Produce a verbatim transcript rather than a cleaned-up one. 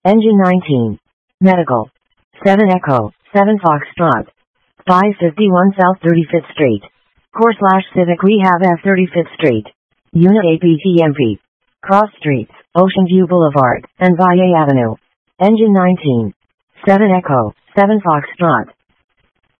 Engine nineteen. Medical. seven Echo, seven Foxtrot. five fifty-one South thirty-fifth Street. Core slash Civic Rehab F thirty-fifth Street. Unit A P T M P. Cross Streets, Ocean View Boulevard, and Valle Avenue. Engine nineteen. seven Echo, seven Foxtrot.